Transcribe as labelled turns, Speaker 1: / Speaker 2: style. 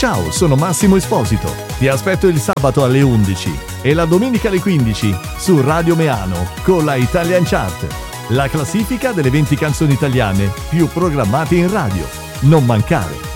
Speaker 1: Ciao, sono Massimo Esposito. Ti aspetto il sabato alle 11 e la domenica alle 15 su Radio Meano con la Italian Chart, la classifica delle 20 canzoni italiane più programmate in radio. Non mancare.